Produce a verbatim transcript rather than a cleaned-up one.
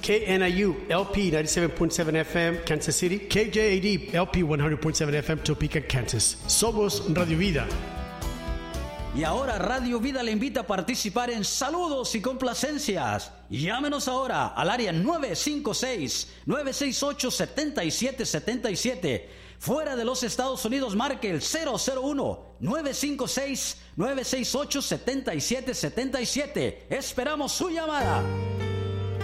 K N I U L P ninety-seven point seven F M, Kansas City. K J A D L P one hundred point seven F M, Topeka, Kansas. Somos Radio Vida. Y ahora Radio Vida le invita a participar en saludos y complacencias. Llámenos ahora al área nueve cinco seis, nueve seis ocho, siete siete siete siete. Fuera de los Estados Unidos, marque el cero cero uno, nueve cinco seis, nueve seis ocho, siete siete siete siete. Esperamos su llamada.